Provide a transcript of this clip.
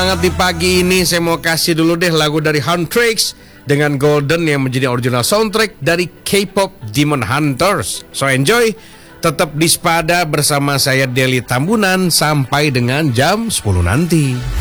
Sangat di pagi ini saya mau kasih dulu deh lagu dari Huntrix dengan Golden yang menjadi original soundtrack dari K-pop Demon Hunters. So enjoy, tetap di Spada bersama saya Deli Tambunan sampai dengan jam 10 nanti.